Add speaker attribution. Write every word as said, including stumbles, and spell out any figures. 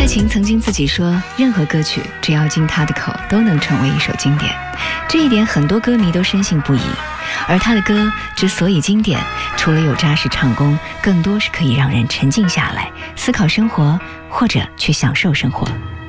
Speaker 1: 琴曾经自己说，任何歌曲只要进他的口都能成为一首经典，这一点很多歌迷都深信不疑。而他的歌之所以经典，除了有扎实唱功，更多是可以让人沉静下来思考生活，或者去享受生活。